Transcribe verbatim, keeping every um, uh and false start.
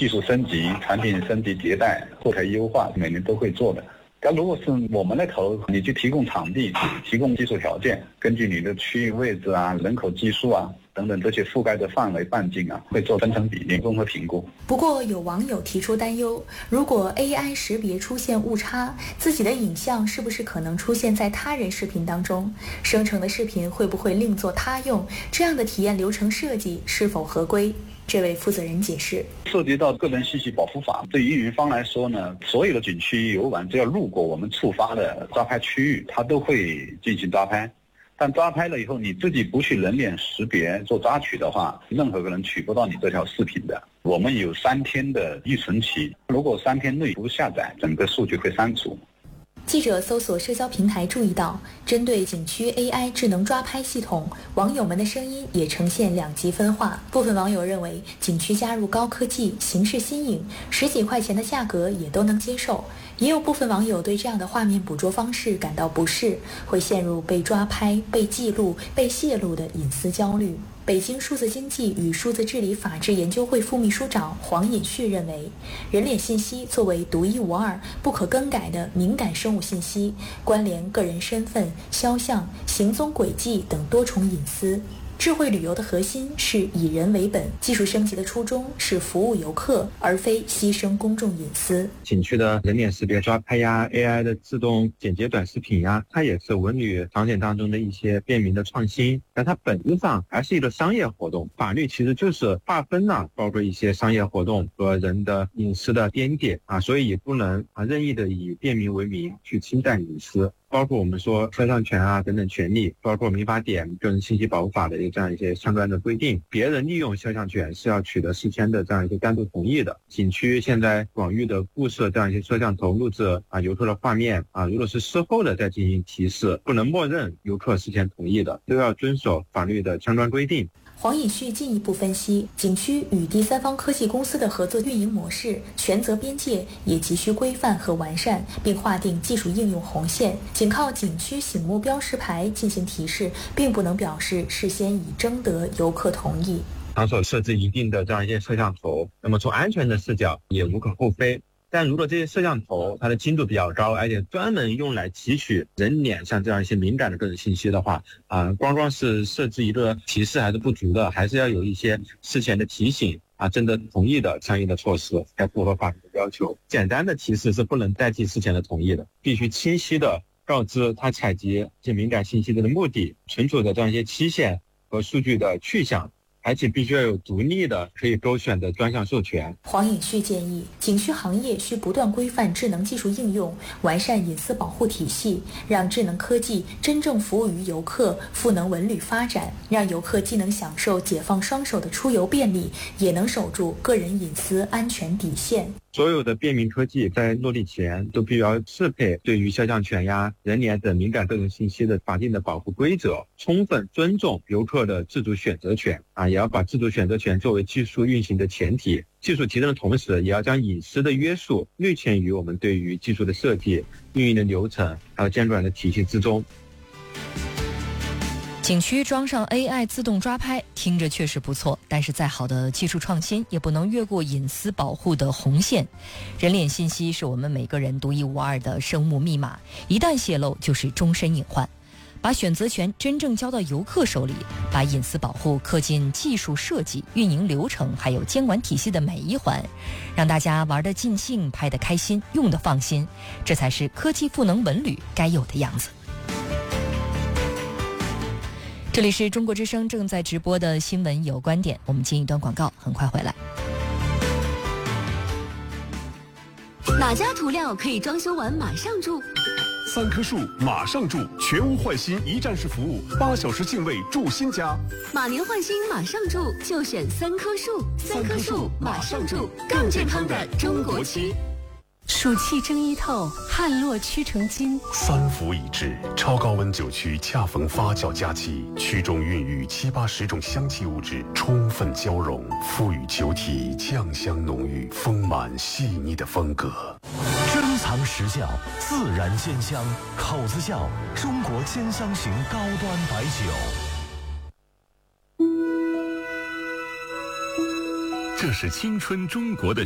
技术升级、产品升级迭代、后台优化，每年都会做的。但如果是我们来投，你去提供场地、提供技术条件，根据你的区域位置啊、人口基数啊等等这些覆盖的范围半径啊，会做分成比例综合评估。 不过有网友提出担忧，如果 A I 识别出现误差，自己的影像是不是可能出现在他人视频当中？生成的视频会不会另作他用？这样的体验流程设计是否合规？这位负责人解释， 涉及到个人信息保护法，对于运营方来说呢，所有的景区游玩只要路过我们触发的抓拍区域，它都会进行抓拍。但抓拍了以后，你自己不去人脸识别做抓取的话，任何个人取不到你这条视频的。我们有三天的预存期，如果三天内不下载，整个数据会删除。 记者搜索社交平台注意到，针对景区 A I 智能抓拍系统，网友们的声音也呈现两极分化。部分网友认为景区加入高科技，形式新颖，十几块钱的价格也都能接受。也有部分网友对这样的画面捕捉方式感到不适，会陷入被抓拍、被记录、被泄露的隐私焦虑。北京数字经济与数字治理法治研究会副秘书长黄尹旭认为，人脸信息作为独一无二、不可更改的敏感生物信息，关联个人身份、肖像、行踪轨迹等多重隐私。智慧旅游的核心是以人为本，技术升级的初衷是服务游客，而非牺牲公众隐私。 景区的人脸识别抓拍呀 ，A I 的自动剪接短视频呀，它也是文旅场景当中的一些便民的创新，但它本质上还是一个商业活动。法律其实就是划分了、啊、包括一些商业活动和人的隐私的边界啊，所以也不能啊任意的以便民为名去侵占隐私。包括我们说肖像权啊等等权利，包括民法典、个人信息保护法的这样一些相关的规定，别人利用肖像权是要取得事先的这样一个单独同意的。景区现在广域的布设这样一些摄像头录制啊游客的画面啊，如果是事后的再进行提示，不能默认游客事先同意的，都要遵守法律的相关规定。 黄尹旭进一步分析，景区与第三方科技公司的合作运营模式、权责边界也急需规范和完善，并划定技术应用红线。仅靠景区醒目标识牌进行提示，并不能表示事先已征得游客同意。 场所设置一定的这样一些摄像头，那么从安全的视角也无可厚非。但如果这些摄像头它的精度比较高，而且专门用来提取人脸像这样一些敏感的个人信息的话啊、呃，光光是设置一个提示还是不足的，还是要有一些事前的提醒啊，征得同意的相应的措施，才符合法律的要求。简单的提示是不能代替事前的同意的，必须清晰的告知他采集这些敏感信息的目的、存储的这样一些期限和数据的去向，而且必须要有独立的可以勾选的专项授权。 黄尹旭建议，景区行业需不断规范智能技术应用，完善隐私保护体系，让智能科技真正服务于游客，赋能文旅发展，让游客既能享受解放双手的出游便利，也能守住个人隐私安全底线。 所有的便民科技在落地前都必须要适配对于肖像权呀、人脸等敏感个人信息的法定的保护规则，充分尊重游客的自主选择权啊，也要把自主选择权作为技术运行的前提。技术提升的同时，也要将隐私的约束内嵌于我们对于技术的设计、运营的流程还有监管的体系之中。 景区装上 A I 自动抓拍，听着确实不错，但是再好的技术创新也不能越过隐私保护的红线。人脸信息是我们每个人独一无二的生物密码，一旦泄露就是终身隐患。把选择权真正交到游客手里，把隐私保护刻进技术设计、运营流程还有监管体系的每一环，让大家玩得尽兴、拍得开心、用得放心，这才是科技赋能文旅该有的样子。这里是中国之声正在直播的新闻有观点，我们进一段广告，很快回来。 哪家涂料可以装修完马上住？ 三棵树马上住，全屋换新一站式服务，八小时净位住新家。 马年换新马上住，就选三棵树。三棵树马上住，更健康的中国区。 暑气蒸衣透，汗落屈成金。 三伏已至，超高温酒区恰逢发酵佳期，区中孕育七八十种香气物质充分交融，赋予酒体酱香浓郁、丰满细腻的风格。 珍藏实窖，自然鲜香，口子窖中国兼香型高端白酒。 这是青春中国的